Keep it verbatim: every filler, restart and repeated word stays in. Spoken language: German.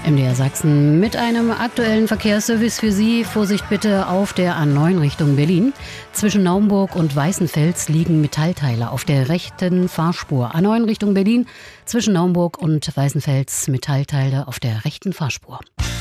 M D R Sachsen mit einem aktuellen Verkehrsservice für Sie. Vorsicht bitte auf der A neun Richtung Berlin. Zwischen Naumburg und Weißenfels liegen Metallteile auf der rechten Fahrspur. A neun Richtung Berlin, zwischen Naumburg und Weißenfels Metallteile auf der rechten Fahrspur.